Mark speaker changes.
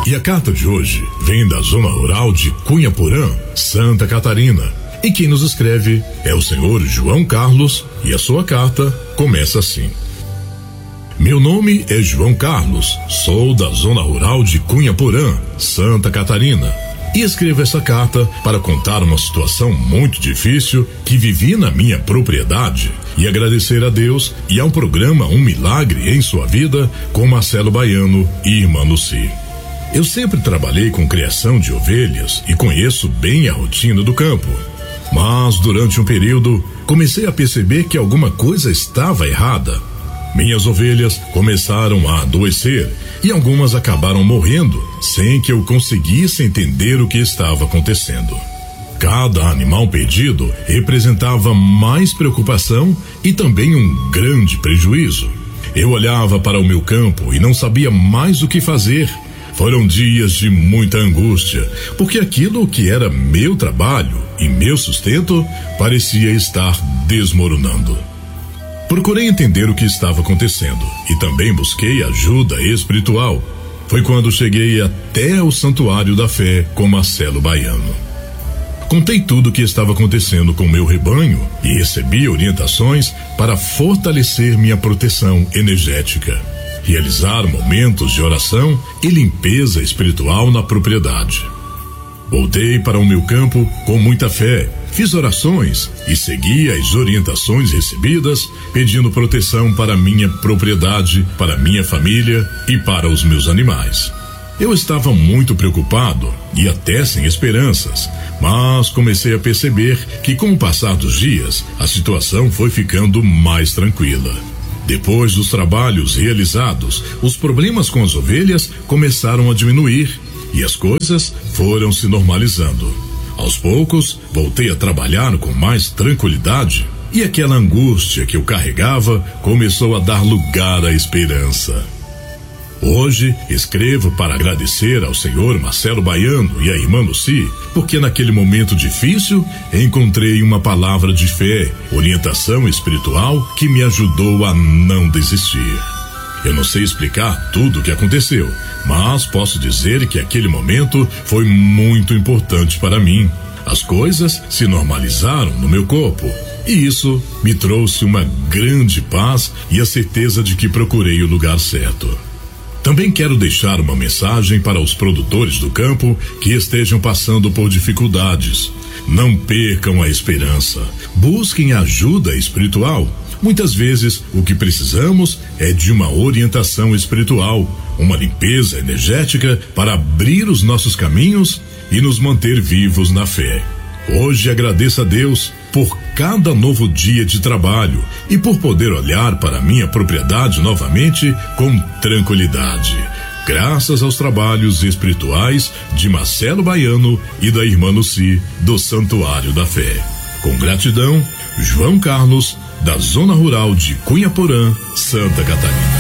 Speaker 1: E a carta de hoje vem da zona rural de Cunha Porã, Santa Catarina. E quem nos escreve é o senhor João Carlos e a sua carta começa assim: Meu nome é João Carlos, sou da zona rural de Cunha Porã, Santa Catarina. E escrevo essa carta para contar uma situação muito difícil que vivi na minha propriedade e agradecer a Deus e ao programa Um Milagre em Sua Vida com Marcelo Baiano e irmã Lucy. Eu sempre trabalhei com criação de ovelhas e conheço bem a rotina do campo. Mas durante um período comecei a perceber que alguma coisa estava errada. Minhas ovelhas começaram a adoecer e algumas acabaram morrendo sem que eu conseguisse entender o que estava acontecendo. Cada animal perdido representava mais preocupação e também um grande prejuízo. Eu olhava para o meu campo e não sabia mais o que fazer. Foram dias de muita angústia, porque aquilo que era meu trabalho e meu sustento parecia estar desmoronando. Procurei entender o que estava acontecendo e também busquei ajuda espiritual. Foi quando cheguei até o Santuário da Fé com Marcelo Baiano. Contei tudo o que estava acontecendo com meu rebanho e recebi orientações para fortalecer minha proteção energética, realizar momentos de oração e limpeza espiritual na propriedade. Voltei para o meu campo com muita fé, fiz orações e segui as orientações recebidas, pedindo proteção para minha propriedade, para minha família e para os meus animais. Eu estava muito preocupado e até sem esperanças, mas comecei a perceber que com o passar dos dias, a situação foi ficando mais tranquila. Depois dos trabalhos realizados, os problemas com as ovelhas começaram a diminuir e as coisas foram se normalizando. Aos poucos, voltei a trabalhar com mais tranquilidade e aquela angústia que eu carregava começou a dar lugar à esperança. Hoje, escrevo para agradecer ao senhor Marcelo Baiano e à irmã Lucy, porque naquele momento difícil encontrei uma palavra de fé, orientação espiritual que me ajudou a não desistir. Eu não sei explicar tudo o que aconteceu, mas posso dizer que aquele momento foi muito importante para mim. As coisas se normalizaram no meu corpo e isso me trouxe uma grande paz e a certeza de que procurei o lugar certo. Também quero deixar uma mensagem para os produtores do campo que estejam passando por dificuldades. Não percam a esperança. Busquem ajuda espiritual. Muitas vezes o que precisamos é de uma orientação espiritual, uma limpeza energética para abrir os nossos caminhos e nos manter vivos na fé. Hoje agradeço a Deus por cada novo dia de trabalho e por poder olhar para minha propriedade novamente com tranquilidade, graças aos trabalhos espirituais de Marcelo Baiano e da irmã Lucy do Santuário da Fé. Com gratidão, João Carlos, da zona rural de Cunha Porã, Santa Catarina.